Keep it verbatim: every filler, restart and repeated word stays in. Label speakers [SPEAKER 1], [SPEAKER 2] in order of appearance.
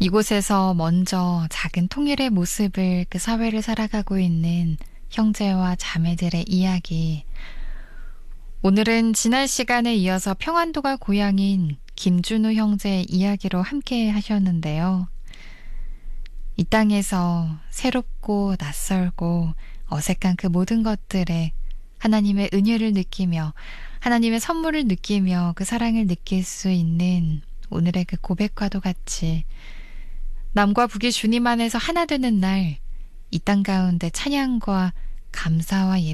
[SPEAKER 1] 이곳에서 먼저 작은 통일의 모습을 그 사회를 살아가고 있는 형제와 자매들의 이야기. 오늘은 지난 시간에 이어서 평안도가 고향인 김준우 형제의 이야기로 함께 하셨는데요. 이 땅에서 새롭고 낯설고 어색한 그 모든 것들에 하나님의 은혜를 느끼며 하나님의 선물을 느끼며 그 사랑을 느낄 수 있는 오늘의 그 고백과도 같이 남과 북이 주님 안에서 하나 되는 날, 이 땅 가운데 찬양과 감사와 예배